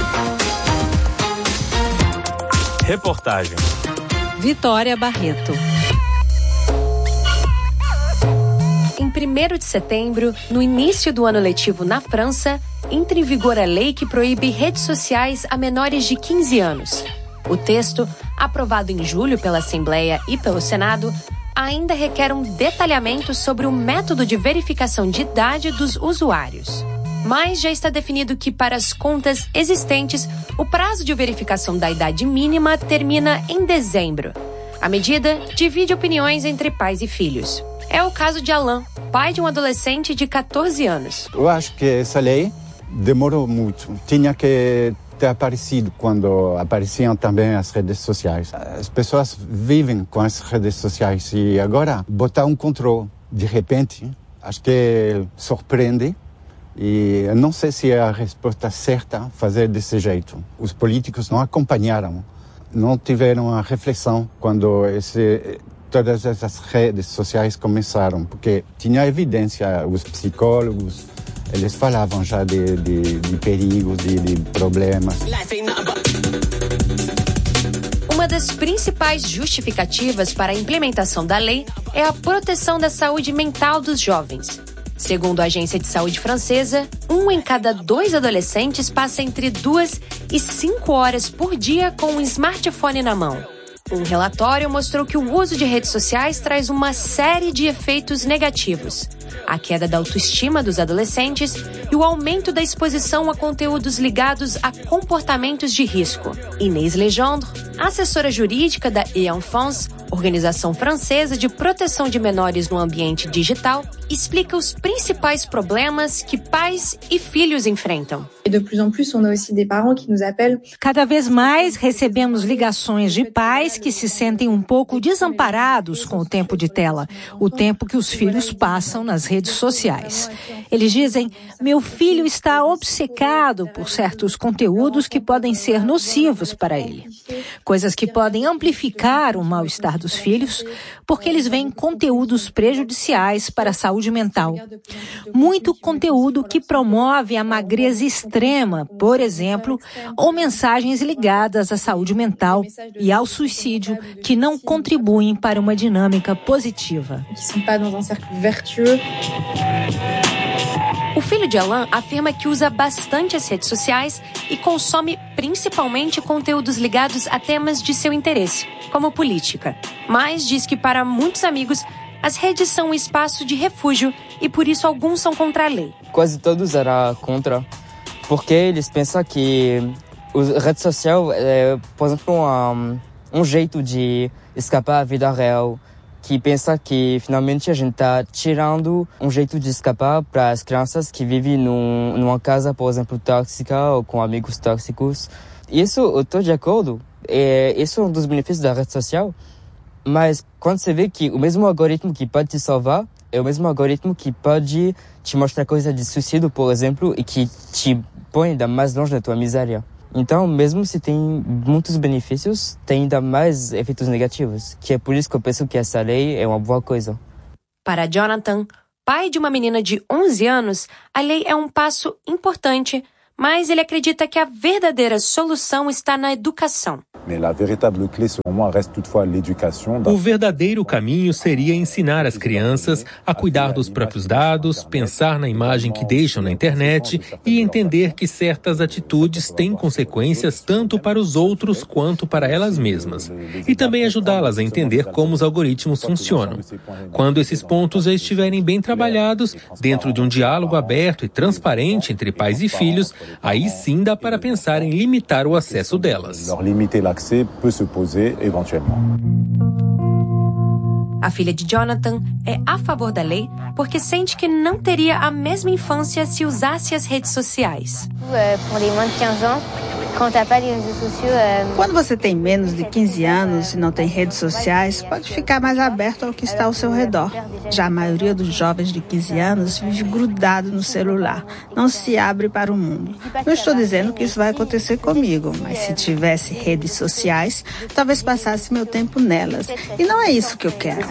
Reportagem. Vitória Barreto. Em 1º de setembro, no início do ano letivo na França, entra em vigor a lei que proíbe redes sociais a menores de 15 anos. O texto, aprovado em julho pela Assembleia e pelo Senado, ainda requer um detalhamento sobre o método de verificação de idade dos usuários. Mas já está definido que, para as contas existentes, o prazo de verificação da idade mínima termina em dezembro. A medida divide opiniões entre pais e filhos. É o caso de Alain, pai de um adolescente de 14 anos. Eu acho que essa lei demorou muito. Tinha que ter aparecido quando apareciam também as redes sociais. As pessoas vivem com as redes sociais e agora botar um controle de repente, acho que surpreende. E eu não sei se é a resposta certa fazer desse jeito. Os políticos não acompanharam, não tiveram a reflexão quando todas essas redes sociais começaram, porque tinha evidência, os psicólogos, eles falavam já de perigos, de problemas. Uma das principais justificativas para a implementação da lei é a proteção da saúde mental dos jovens. Segundo a Agência de Saúde francesa, 1 em cada 2 adolescentes passa entre 2 e 5 horas por dia com um smartphone na mão. Um relatório mostrou que o uso de redes sociais traz uma série de efeitos negativos. A queda da autoestima dos adolescentes e o aumento da exposição a conteúdos ligados a comportamentos de risco. Inês Legendre, assessora jurídica da E-Enfance, organização francesa de proteção de menores no ambiente digital, explica os principais problemas que pais e filhos enfrentam. Cada vez mais recebemos ligações de pais que se sentem um pouco desamparados com o tempo de tela, o tempo que os filhos passam nas redes sociais. Eles dizem: meu filho está obcecado por certos conteúdos que podem ser nocivos para ele. Coisas que podem amplificar o mal-estar dos filhos, porque eles veem conteúdos prejudiciais para a saúde mental. Muito conteúdo que promove a magreza extrema, por exemplo, ou mensagens ligadas à saúde mental e ao suicídio que não contribuem para uma dinâmica positiva. O filho de Alain afirma que usa bastante as redes sociais e consome principalmente conteúdos ligados a temas de seu interesse, como política. Mas diz que para muitos amigos, as redes são um espaço de refúgio e por isso alguns são contra a lei. Quase todos eram contra, porque eles pensam que a rede social é, por exemplo, um jeito de escapar à vida real, que pensa que finalmente a gente está tirando um jeito de escapar para as crianças que vivem numa casa, por exemplo, tóxica ou com amigos tóxicos. Isso eu estou de acordo, isso é um dos benefícios da rede social, mas quando você vê que o mesmo algoritmo que pode te salvar é o mesmo algoritmo que pode te mostrar coisa de suicídio, por exemplo, e que te põe ainda mais longe da tua miséria. Então, mesmo se tem muitos benefícios, tem ainda mais efeitos negativos, que é por isso que eu penso que essa lei é uma boa coisa. Para Jonathan, pai de uma menina de 11 anos, a lei é um passo importante, mas ele acredita que a verdadeira solução está na educação. O verdadeiro caminho seria ensinar as crianças a cuidar dos próprios dados, pensar na imagem que deixam na internet e entender que certas atitudes têm consequências tanto para os outros quanto para elas mesmas. E também ajudá-las a entender como os algoritmos funcionam. Quando esses pontos já estiverem bem trabalhados, dentro de um diálogo aberto e transparente entre pais e filhos, aí sim dá para pensar em limitar o acesso delas. A filha de Jonathan é a favor da lei porque sente que não teria a mesma infância se usasse as redes sociais. Quando você tem menos de 15 anos e não tem redes sociais, pode ficar mais aberto ao que está ao seu redor. Já a maioria dos jovens de 15 anos vive grudado no celular, não se abre para o mundo. Não estou dizendo que isso vai acontecer comigo, mas se tivesse redes sociais, talvez passasse meu tempo nelas. E não é isso que eu quero.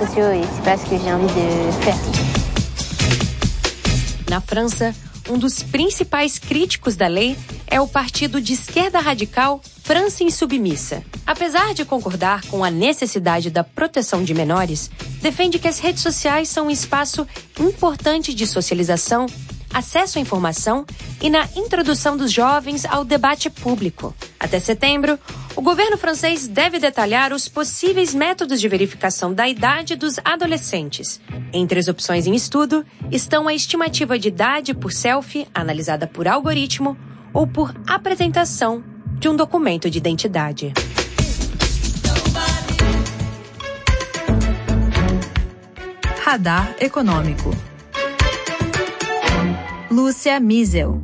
Na França, um dos principais críticos da lei é o partido de esquerda radical França Insubmissa. Apesar de concordar com a necessidade da proteção de menores, defende que as redes sociais são um espaço importante de socialização, acesso à informação e na introdução dos jovens ao debate público. Até setembro, o governo francês deve detalhar os possíveis métodos de verificação da idade dos adolescentes. Entre as opções em estudo estão a estimativa de idade por selfie, analisada por algoritmo, ou por apresentação de um documento de identidade. Radar Econômico. Lúcia Miesel.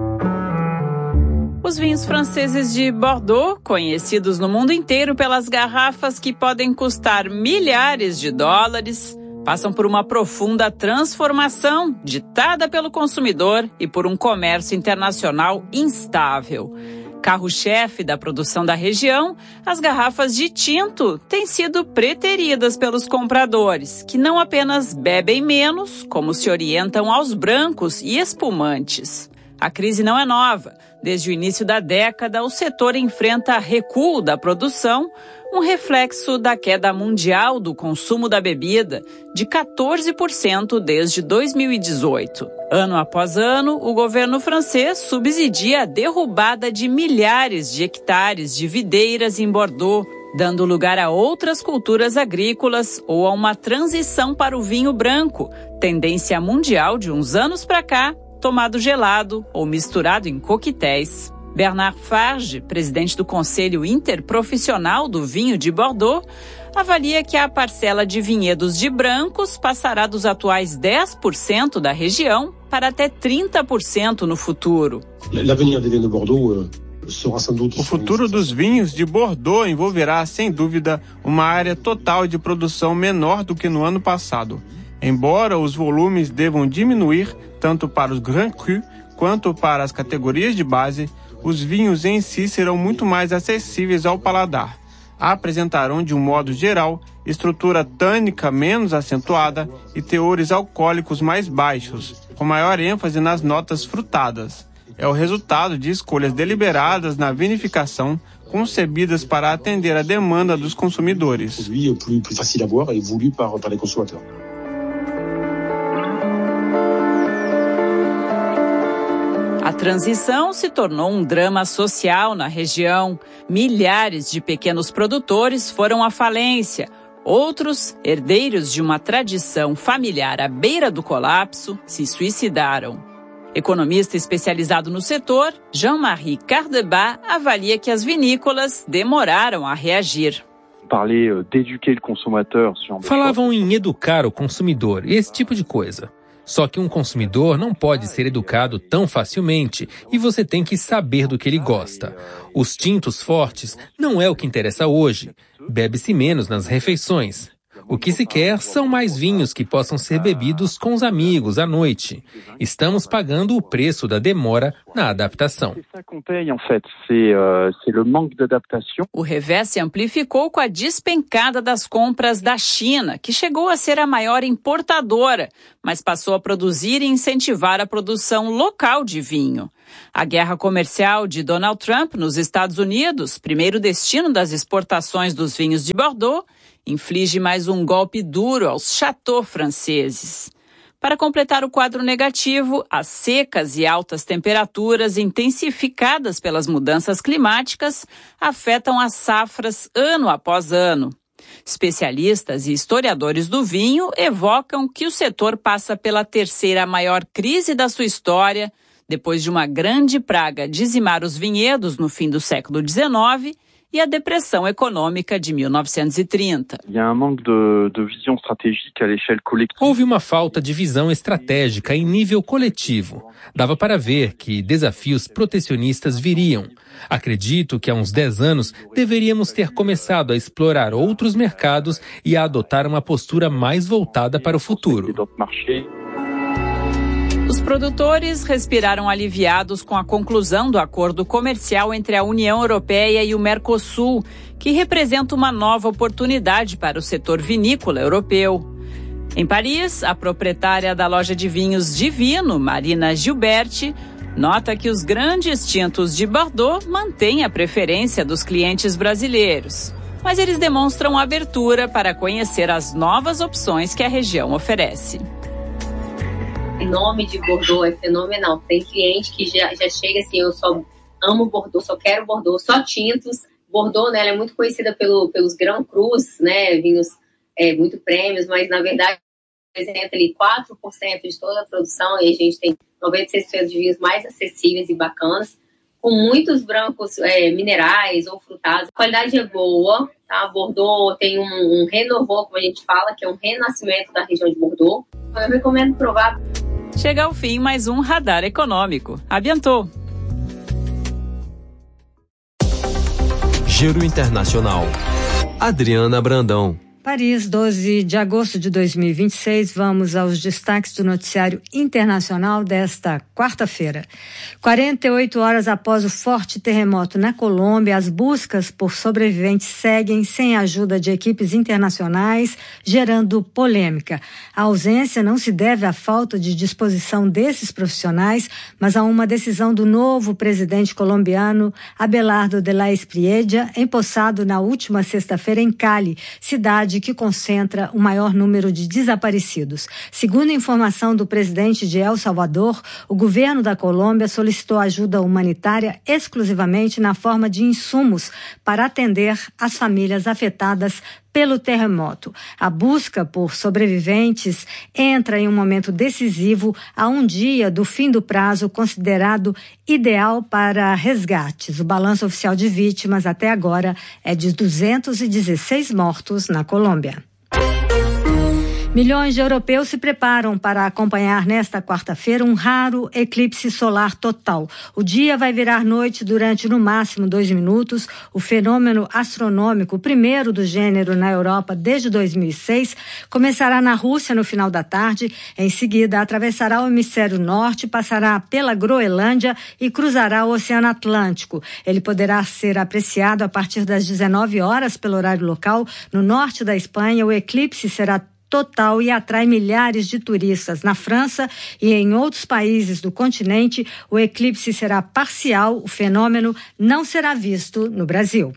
Os vinhos franceses de Bordeaux, conhecidos no mundo inteiro pelas garrafas que podem custar milhares de dólares, passam por uma profunda transformação ditada pelo consumidor e por um comércio internacional instável. Carro-chefe da produção da região, as garrafas de tinto têm sido preteridas pelos compradores, que não apenas bebem menos, como se orientam aos brancos e espumantes. A crise não é nova. Desde o início da década, o setor enfrenta recuo da produção, um reflexo da queda mundial do consumo da bebida, de 14% desde 2018. Ano após ano, o governo francês subsidia a derrubada de milhares de hectares de videiras em Bordeaux, dando lugar a outras culturas agrícolas ou a uma transição para o vinho branco, tendência mundial de uns anos para cá, tomado gelado ou misturado em coquetéis. Bernard Farge, presidente do Conselho Interprofissional do Vinho de Bordeaux, avalia que a parcela de vinhedos de brancos passará dos atuais 10% da região para até 30% no futuro. O futuro dos vinhos de Bordeaux envolverá, sem dúvida, uma área total de produção menor do que no ano passado. Embora os volumes devam diminuir tanto para os Grand Cru quanto para as categorias de base, os vinhos em si serão muito mais acessíveis ao paladar. Apresentarão, de um modo geral, estrutura tânica menos acentuada e teores alcoólicos mais baixos, com maior ênfase nas notas frutadas. É o resultado de escolhas deliberadas na vinificação, concebidas para atender a demanda dos consumidores. A transição se tornou um drama social na região. Milhares de pequenos produtores foram à falência. Outros, herdeiros de uma tradição familiar à beira do colapso, se suicidaram. Economista especializado no setor, Jean-Marie Cardebas avalia que as vinícolas demoraram a reagir. Falavam em educar o consumidor, esse tipo de coisa. Só que um consumidor não pode ser educado tão facilmente e você tem que saber do que ele gosta. Os tintos fortes não é o que interessa hoje. Bebe-se menos nas refeições. O que se quer são mais vinhos que possam ser bebidos com os amigos à noite. Estamos pagando o preço da demora na adaptação. O revés se amplificou com a despencada das compras da China, que chegou a ser a maior importadora, mas passou a produzir e incentivar a produção local de vinho. A guerra comercial de Donald Trump nos Estados Unidos, primeiro destino das exportações dos vinhos de Bordeaux, inflige mais um golpe duro aos chateaux franceses. Para completar o quadro negativo, as secas e altas temperaturas intensificadas pelas mudanças climáticas afetam as safras ano após ano. Especialistas e historiadores do vinho evocam que o setor passa pela terceira maior crise da sua história, depois de uma grande praga dizimar os vinhedos no fim do século XIX e a depressão econômica de 1930. Houve uma falta de visão estratégica em nível coletivo. Dava para ver que desafios protecionistas viriam. Acredito que há uns 10 anos deveríamos ter começado a explorar outros mercados e a adotar uma postura mais voltada para o futuro. Os produtores respiraram aliviados com a conclusão do acordo comercial entre a União Europeia e o Mercosul, que representa uma nova oportunidade para o setor vinícola europeu. Em Paris, a proprietária da loja de vinhos Divino, Marina Gilberti, nota que os grandes tintos de Bordeaux mantêm a preferência dos clientes brasileiros, mas eles demonstram abertura para conhecer as novas opções que a região oferece. O nome de Bordeaux é fenomenal. Tem cliente que já chega assim, eu só amo Bordeaux, só quero Bordeaux, só tintos. Bordeaux, né, ela é muito conhecida pelos Grand Crus, né, vinhos muito prêmios, mas na verdade representa ali 4% de toda a produção e a gente tem 96% de vinhos mais acessíveis e bacanas, com muitos brancos minerais ou frutados. A qualidade é boa, tá? Bordeaux tem um renovô, como a gente fala, que é um renascimento da região de Bordeaux. Eu recomendo provar. Chega ao fim mais um Radar Econômico. A bientôt! Giro Internacional. Adriana Brandão. Paris, 12 de agosto de 2026, vamos aos destaques do noticiário internacional desta quarta-feira. 48 horas após o forte terremoto na Colômbia, as buscas por sobreviventes seguem sem a ajuda de equipes internacionais, gerando polêmica. A ausência não se deve à falta de disposição desses profissionais, mas a uma decisão do novo presidente colombiano, Abelardo de la Espriella, empossado na última sexta-feira em Cali, cidade que concentra o maior número de desaparecidos. Segundo informação do presidente de El Salvador, o governo da Colômbia solicitou ajuda humanitária exclusivamente na forma de insumos para atender as famílias afetadas pelo terremoto. A busca por sobreviventes entra em um momento decisivo a um dia do fim do prazo considerado ideal para resgates. O balanço oficial de vítimas até agora é de 216 mortos na Colômbia. Milhões de europeus se preparam para acompanhar nesta quarta-feira um raro eclipse solar total. O dia vai virar noite durante no máximo 2 minutos. O fenômeno astronômico, o primeiro do gênero na Europa desde 2006, começará na Rússia no final da tarde. Em seguida, atravessará o hemisfério norte, passará pela Groenlândia e cruzará o Oceano Atlântico. Ele poderá ser apreciado a partir das 19 horas pelo horário local. No norte da Espanha, o eclipse será total e atrai milhares de turistas. Na França e em outros países do continente, o eclipse será parcial, o fenômeno não será visto no Brasil.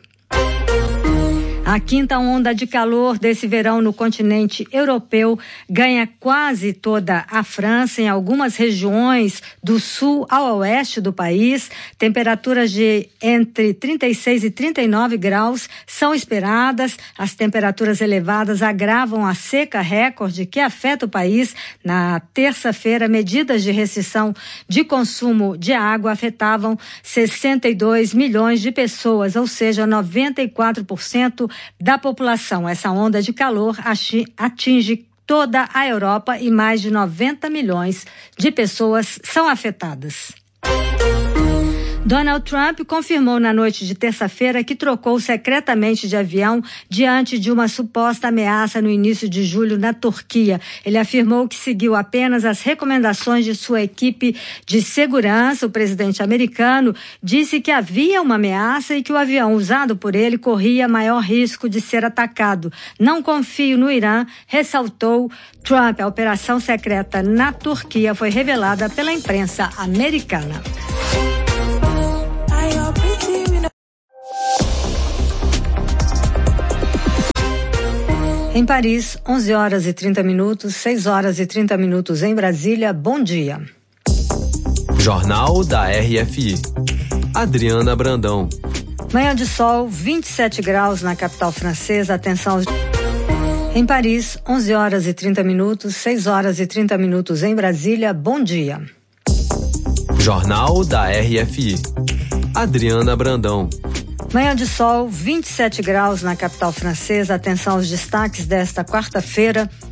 A quinta onda de calor desse verão no continente europeu ganha quase toda a França, em algumas regiões do sul ao oeste do país. Temperaturas de entre 36 e 39 graus são esperadas. As temperaturas elevadas agravam a seca recorde que afeta o país. Na terça-feira, medidas de restrição de consumo de água afetavam 62 milhões de pessoas, ou seja, 94% da população. Essa onda de calor atinge toda a Europa e mais de 90 milhões de pessoas são afetadas. Donald Trump confirmou na noite de terça-feira que trocou secretamente de avião diante de uma suposta ameaça no início de julho na Turquia. Ele afirmou que seguiu apenas as recomendações de sua equipe de segurança. O presidente americano disse que havia uma ameaça e que o avião usado por ele corria maior risco de ser atacado. Não confio no Irã, ressaltou Trump. A operação secreta na Turquia foi revelada pela imprensa americana. Em Paris, 11 horas e 30 minutos, 6 horas e 30 minutos em Brasília. Bom dia. Jornal da RFI. Adriana Brandão. Manhã de sol, 27 graus na capital francesa. Atenção. Em Paris, 11 horas e 30 minutos, 6 horas e 30 minutos em Brasília. Bom dia. Jornal da RFI. Adriana Brandão. Manhã de sol, 27 graus na capital francesa. Atenção aos destaques desta quarta-feira.